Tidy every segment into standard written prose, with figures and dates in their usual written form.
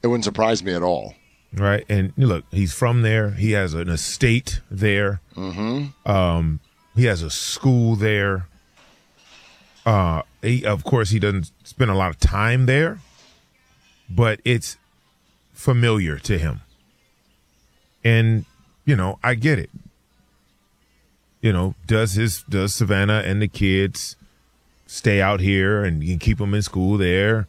It wouldn't surprise me at all. Right, and look, he's from there. He has an estate there. Mm-hmm. He has a school there. Of course, he doesn't spend a lot of time there, but it's familiar to him. And, I get it. Does Savannah and the kids stay out here and you can keep them in school there?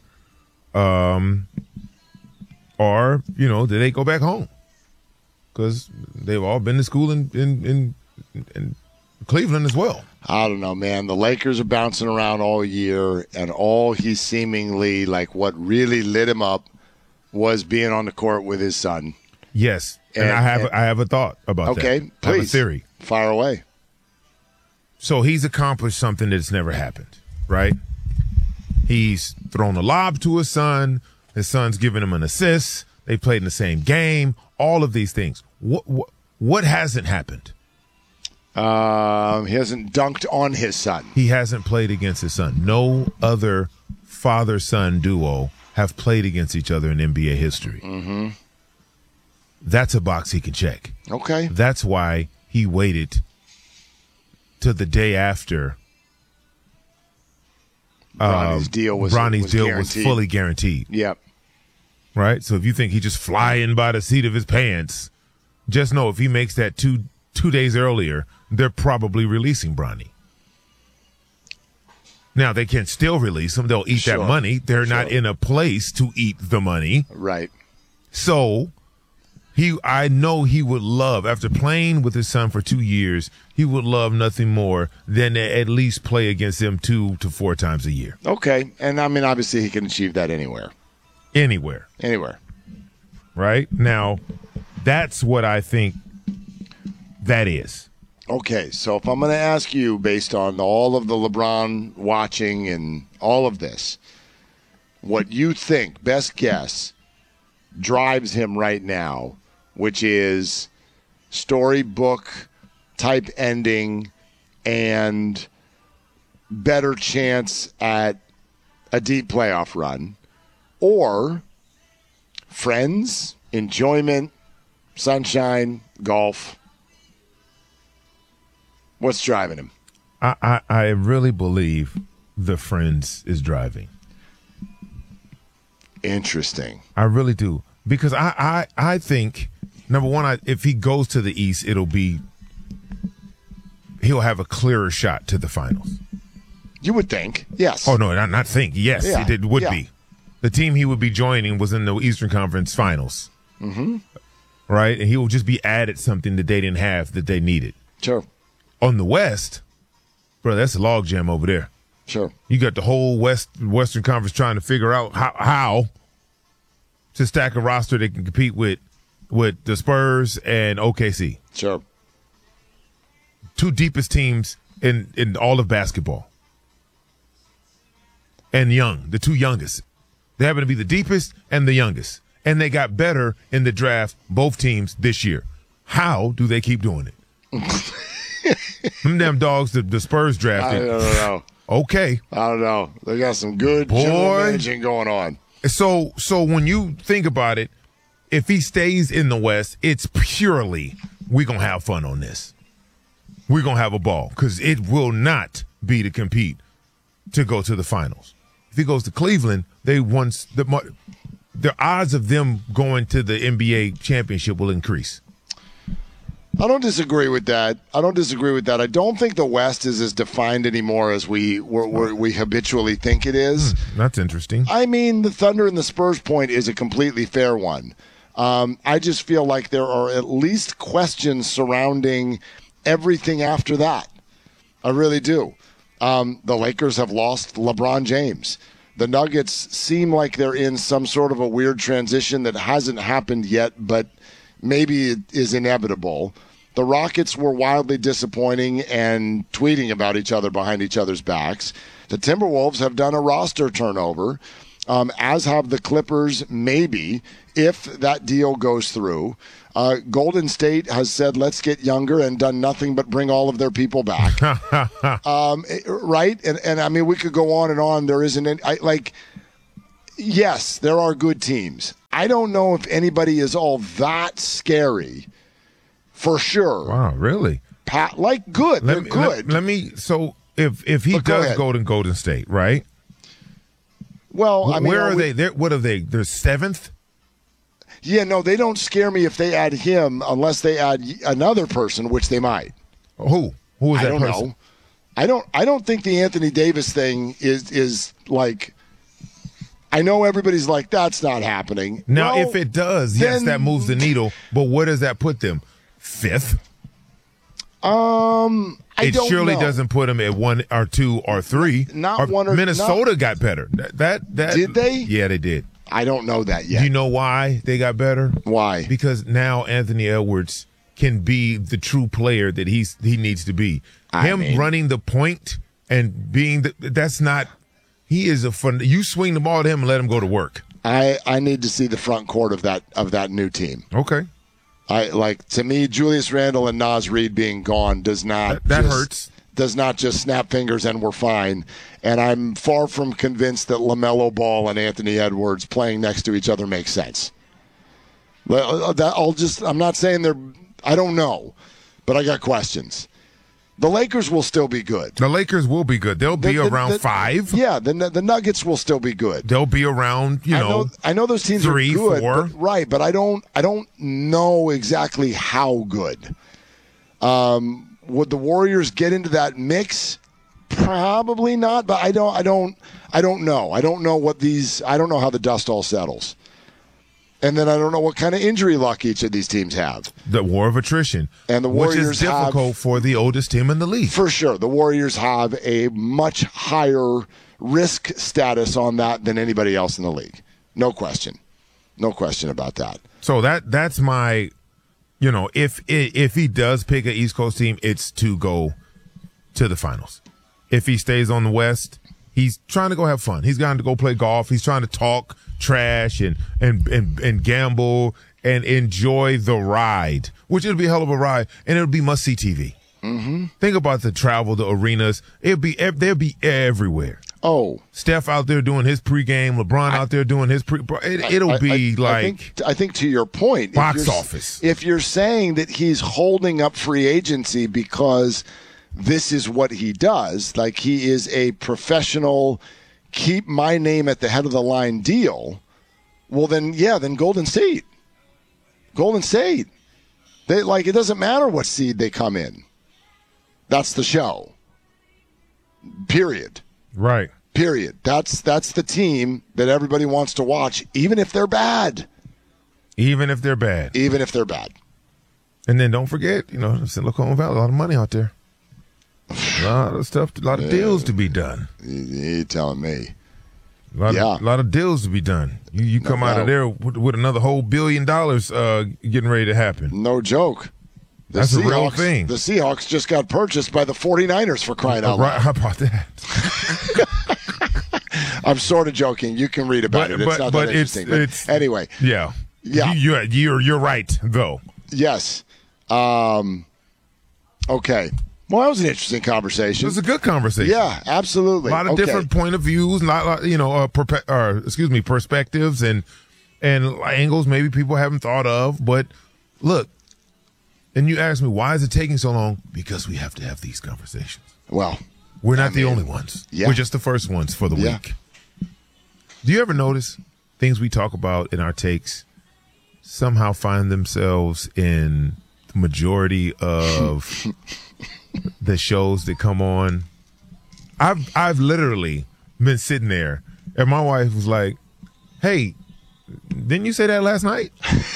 Or, do they go back home? Because they've all been to school in Cleveland as well. I don't know, man. The Lakers are bouncing around all year, and all he seemingly, what really lit him up was being on the court with his son. Yes, and I have a thought about that. Okay, please. I have a theory. Fire away. So he's accomplished something that's never happened, right? He's thrown a lob to his son. His son's given him an assist. They played in the same game. All of these things. What hasn't happened? He hasn't dunked on his son. He hasn't played against his son. No other father-son duo have played against each other in NBA history. Mm-hmm. That's a box he can check. Okay. That's why he waited to the day after Bronny's deal was fully guaranteed. Yep. Right? So if you think he's just flying by the seat of his pants, just know if he makes that two days earlier, they're probably releasing Bronny. Now, they can still release him. They'll eat that money. They're not in a place to eat the money. Right. So I know he would love, after playing with his son for 2 years, he would love nothing more than to at least play against him 2 to 4 times a year. Okay. And, obviously he can achieve that anywhere. Anywhere. Right? Now, that's what I think that is. Okay, so if I'm going to ask you, based on all of the LeBron watching and all of this, what you think, best guess, drives him right now, which is storybook type ending and better chance at a deep playoff run, or friends, enjoyment, sunshine, golf. What's driving him? I really believe the friends is driving. Interesting. I really do. Because I think, number one, if he goes to the East, he'll have a clearer shot to the finals. You would think, yes. Oh, no, not think. Yes, yeah. It would be. The team he would be joining was in the Eastern Conference Finals. Mm-hmm. Right? And he will just be added something that they didn't have that they needed. Sure. On the West, bro, that's a logjam over there. Sure. You got the whole Western Conference trying to figure out how to stack a roster that can compete with the Spurs and OKC. Sure. 2 deepest teams in all of basketball. And the 2 youngest. They happen to be the deepest and the youngest. And they got better in the draft, both teams, this year. How do they keep doing it? Them damn dogs the Spurs drafted. I don't know. Okay. I don't know. They got some good general managing going on. So when you think about it, if he stays in the West, it's purely we're going to have fun on this. We're going to have a ball because it will not be to compete to go to the finals. If he goes to Cleveland, the odds of them going to the NBA championship will increase. I don't disagree with that. I don't think the West is as defined anymore as we habitually think it is. That's interesting. The Thunder and the Spurs point is a completely fair one. I just feel like there are at least questions surrounding everything after that. I really do. The Lakers have lost LeBron James. The Nuggets seem like they're in some sort of a weird transition that hasn't happened yet, but maybe it is inevitable. The Rockets were wildly disappointing and tweeting about each other behind each other's backs. The Timberwolves have done a roster turnover, as have the Clippers, maybe, if that deal goes through. Golden State has said, let's get younger, and done nothing but bring all of their people back. Right? And we could go on and on. There isn't any, yes, there are good teams. I don't know if anybody is all that scary for sure. Wow, really? Like good. They're good. Let me. So if he does go to Golden State, right? Well, I mean, where are they? What are they? They're 7th. Yeah, no, they don't scare me if they add him, unless they add another person, which they might. Who? Who is that I don't person? know. I don't think the Anthony Davis thing is like. I know everybody's like, that's not happening. Now, well, if it does, yes, that moves the needle. But where does that put them? 5th. It surely doesn't put them at 1 or 2 or 3. Not one or Minnesota got better. That did they? Yeah, they did. I don't know that yet. Do you know why they got better? Why? Because now Anthony Edwards can be the true player that he needs to be. Running the point and being that's not. He is a fun. You swing the ball to him and let him go to work. I need to see the front court of that new team. Okay. To me, Julius Randle and Naz Reid being gone does not hurts. Does not just snap fingers and we're fine. And I'm far from convinced that LaMelo Ball and Anthony Edwards playing next to each other makes sense. I'm not saying I don't know, but I got questions. The Lakers will still be good. The Lakers will be good. They'll be around 5. Yeah, the Nuggets will still be good. They'll be around, I know those teams 3, are good, 4. but I don't know exactly how good. Would the Warriors get into that mix? Probably not, but I don't know. I don't know how the dust all settles. And then I don't know what kind of injury luck each of these teams have. The war of attrition. And the Warriors which is difficult for the oldest team in the league. For sure. The Warriors have a much higher risk status on that than anybody else in the league. No question. No question about that. So that's my, if he does pick an East Coast team, it's to go to the finals. If he stays on the West, he's trying to go have fun. He's going to go play golf. He's trying to talk trash and gamble and enjoy the ride, which it'll be a hell of a ride, and it'll be must-see TV. Mm-hmm. Think about the travel, the arenas. They'll be everywhere. Oh, Steph out there doing his pregame, LeBron out there doing his it'll be I think to your point, box office. If you're saying that he's holding up free agency because this is what he does, like he is a professional, keep my name at the head of the line deal, well then Golden State. It doesn't matter what seed they come in. That's the show. Period. Right. Period. That's the team that everybody wants to watch, even if they're bad. Even if they're bad. And then don't forget, Silicon Valley, a lot of money out there. A lot of stuff, a lot of deals to be done. You're telling me. A lot of deals to be done. You come out of there with another whole $1 billion getting ready to happen. No joke. That's a real thing. The Seahawks just got purchased by the 49ers for crying out loud. How about that? I'm sort of joking. You can read about it. It's not that interesting. But anyway. Yeah. You're right, though. Yes. Okay. Well, that was an interesting conversation. It was a good conversation. Yeah, absolutely. A lot of different point of views, perspectives and angles maybe people haven't thought of. But look, and you asked me, why is it taking so long? Because we have to have these conversations. Well, we're not the only ones. Yeah. We're just the first ones for the week. Do you ever notice things we talk about in our takes somehow find themselves in the majority of the shows that come on? I've literally been sitting there and my wife was like, hey, didn't you say that last night?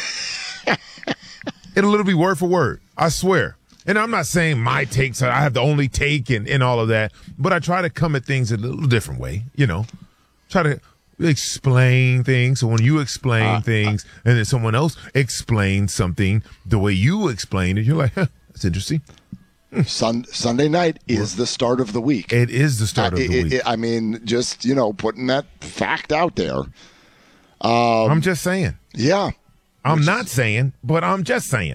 It'll literally be word for word. I swear. And I'm not saying my takes, I have the only take and all of that, but I try to come at things a little different way, try to explain things. So when you explain things and then someone else explains something the way you explain it, you're like, that's interesting. Sunday night is the start of the week. It is the start of the week. I mean, just, putting that fact out there. I'm just saying. Yeah. I'm not saying, but I'm just saying.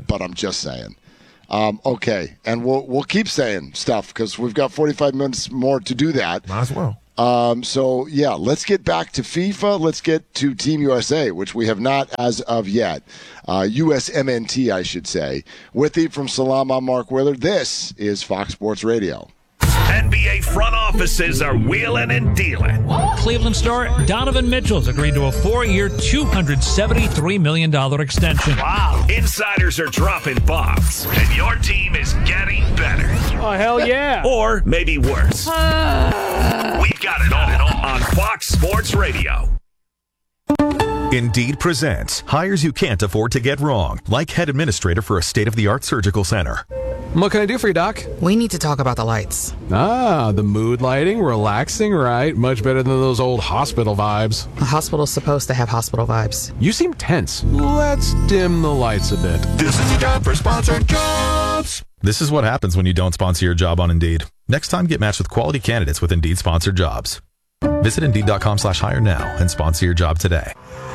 Okay. And we'll keep saying stuff because we've got 45 minutes more to do that. Might as well. So, yeah, let's get back to FIFA. Let's get to Team USA, which we have not as of yet. USMNT, I should say. With it from Salam, I'm Mark Willard. This is Fox Sports Radio. NBA front offices are wheeling and dealing. Cleveland star Donovan Mitchell's agreed to a 4-year, $273 million extension. Wow. Insiders are dropping bombs, and your team is getting better. Oh, hell yeah. Or maybe worse. We've got it all on Fox Sports Radio. Indeed presents hires you can't afford to get wrong, like head administrator for a state-of-the-art surgical center. What can I do for you, Doc? We need to talk about the lights. Ah, the mood lighting, relaxing, right? Much better than those old hospital vibes. A hospital's supposed to have hospital vibes. You seem tense. Let's dim the lights a bit. This is your job for sponsored jobs. This is what happens when you don't sponsor your job on Indeed. Next time, get matched with quality candidates with Indeed sponsored jobs. Visit Indeed.com/hire now and sponsor your job today.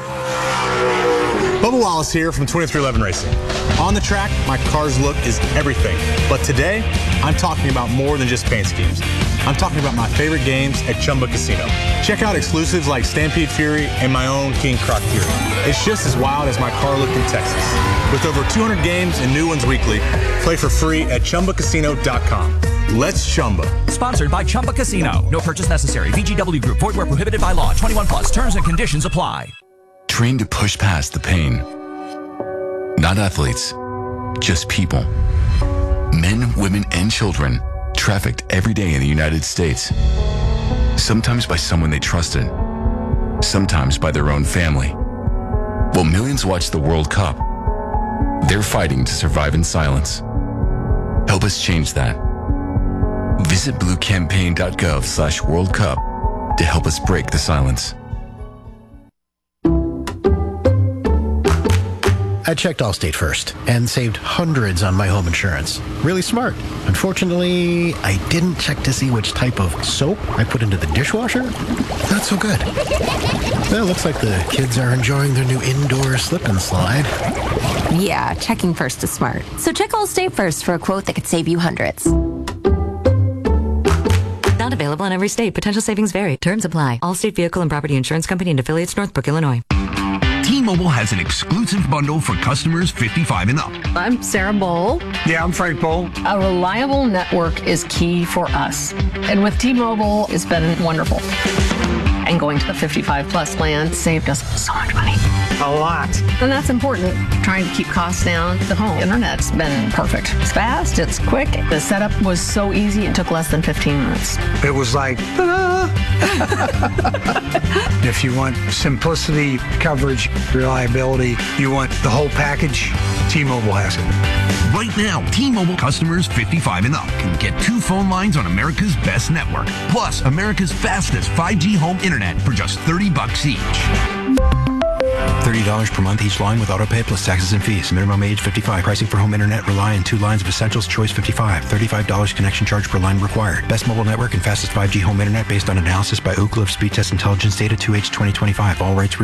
Bubba Wallace here from 2311 Racing. On the track, my car's look is everything. But today, I'm talking about more than just paint schemes. I'm talking about my favorite games at Chumba Casino. Check out exclusives like Stampede Fury and my own King Croc Fury. It's just as wild as my car look in Texas. With over 200 games and new ones weekly, play for free at ChumbaCasino.com. Let's Chumba. Sponsored by Chumba Casino. No purchase necessary. VGW Group. Void where prohibited by law. 21 plus. Terms and conditions apply. Trained to push past the pain. Not athletes, just people. Men, women, and children trafficked every day in the United States. Sometimes by someone they trusted. Sometimes by their own family. While millions watch the World Cup, they're fighting to survive in silence. Help us change that. Visit bluecampaign.gov/World Cup to help us break the silence. I checked Allstate first and saved hundreds on my home insurance. Really smart. Unfortunately, I didn't check to see which type of soap I put into the dishwasher. Not so good. Well, looks like the kids are enjoying their new indoor slip and slide. Yeah, checking first is smart. So check Allstate first for a quote that could save you hundreds. Not available in every state. Potential savings vary. Terms apply. Allstate Vehicle and Property Insurance Company and affiliates, Northbrook, Illinois. T-Mobile has an exclusive bundle for customers 55 and up. I'm Sarah Bowl. Yeah, I'm Frank Bowl. A reliable network is key for us. And with T-Mobile, it's been wonderful. And going to the 55 plus plan saved us so much money. A lot. And that's important. Trying to keep costs down. The home internet's been perfect. It's fast, it's quick. The setup was so easy, it took less than 15 minutes. It was like, ta-da! If you want simplicity, coverage, reliability, you want the whole package, T-Mobile has it. Right now, T-Mobile customers 55 and up can get 2 phone lines on America's best network, plus America's fastest 5G home internet for just $30 each. $30 per month each line with autopay plus taxes and fees. Minimum age 55. Pricing for home internet rely on 2 lines of Essentials Choice 55. $35 connection charge per line required. Best mobile network and fastest 5G home internet based on analysis by Ookla of Speed Test Intelligence data 2H 2025. All rights.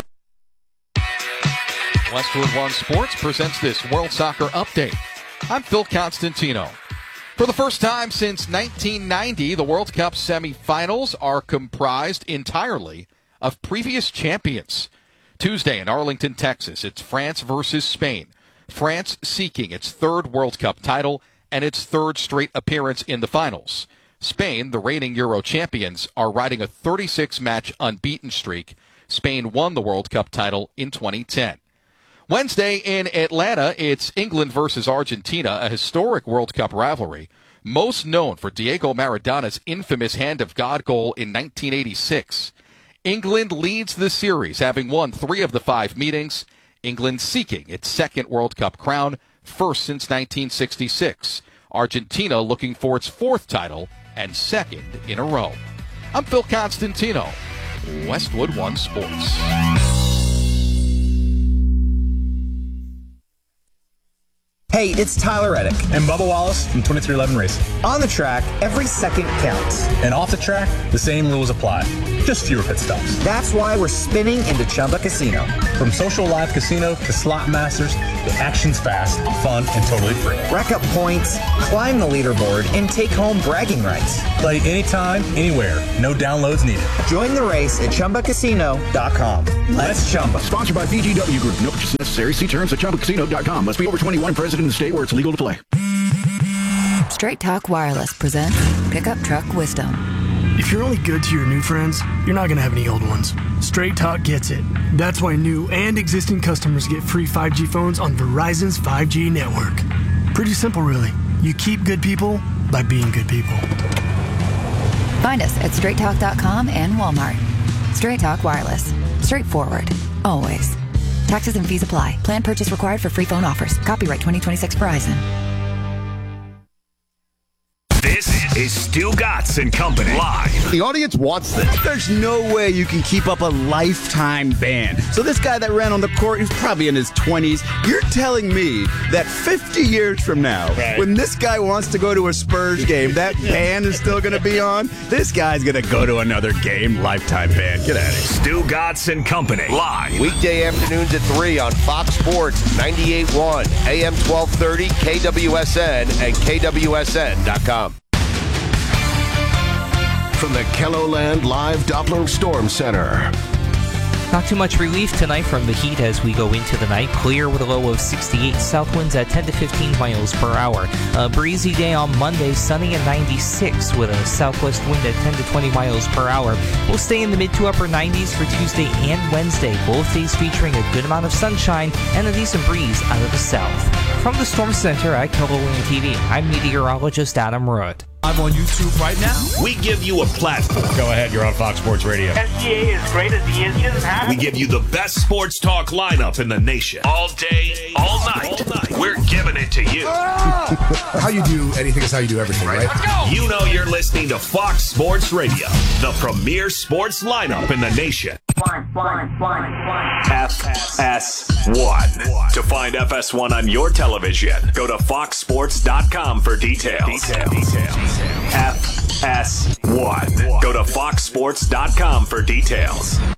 Westwood One Sports presents this World Soccer Update. I'm Phil Constantino. For the first time since 1990, the World Cup semifinals are comprised entirely of previous champions. Tuesday in Arlington, Texas, it's France versus Spain. France seeking its 3rd World Cup title and its 3rd straight appearance in the finals. Spain, the reigning Euro champions, are riding a 36-match unbeaten streak. Spain won the World Cup title in 2010. Wednesday in Atlanta, it's England versus Argentina, a historic World Cup rivalry, most known for Diego Maradona's infamous Hand of God goal in 1986. England leads the series, having won 3 of the 5 meetings. England seeking its 2nd World Cup crown, first since 1966. Argentina looking for its 4th title and 2nd in a row. I'm Phil Constantino, Westwood One Sports. Hey, it's Tyler Reddick. And Bubba Wallace from 2311 Racing. On the track, every second counts. And off the track, the same rules apply. Just fewer pit stops. That's why we're spinning into Chumba Casino. From social live casino to slot masters, the action's fast, fun, and totally free. Rack up points, climb the leaderboard, and take home bragging rights. Play anytime, anywhere. No downloads needed. Join the race at ChumbaCasino.com. Let's Chumba. Sponsored by VGW Group. No purchase necessary. See terms at ChumbaCasino.com. Must be over 21 and present in the state where it's legal to play. Straight Talk Wireless presents Pickup Truck Wisdom. If you're only good to your new friends, you're not going to have any old ones. Straight Talk gets it. That's why new and existing customers get free 5G phones on Verizon's 5G network. Pretty simple, really. You keep good people by being good people. Find us at straighttalk.com and Walmart. Straight Talk Wireless. Straightforward. Always. Taxes and fees apply. Plan purchase required for free phone offers. Copyright 2026 Verizon. This is Stu Gatz and Company live. The audience wants this. There's no way you can keep up a lifetime ban. So this guy that ran on the court, he's probably in his 20s. You're telling me that 50 years from now, when this guy wants to go to a Spurs game, that ban is still going to be on? This guy's going to go to another game, lifetime ban. Get out of here. Stu Gatz and Company live. Weekday afternoons at 3 on Fox Sports 98.1, AM 1230, KWSN, and KWSN.com. From the KELOLAND Live Doppler Storm Center. Not too much relief tonight from the heat as we go into the night. Clear with a low of 68. South winds at 10 to 15 miles per hour. A breezy day on Monday, sunny at 96 with a southwest wind at 10 to 20 miles per hour. We'll stay in the mid to upper 90s for Tuesday and Wednesday. Both days featuring a good amount of sunshine and a decent breeze out of the south. From the Storm Center at KELOLAND TV, I'm meteorologist Adam Root. I'm on YouTube right now. We give you a platform. Go ahead, you're on Fox Sports Radio. SGA is great as he is. He doesn't have We give you the best sports talk lineup in the nation. All day, all night. We're giving it to you. How you do anything is how you do everything, right? Let's go. You know you're listening to Fox Sports Radio, the premier sports lineup in the nation. FS1. To find FS1 on your television, go to foxsports.com for details. FS1. Go to foxsports.com for details.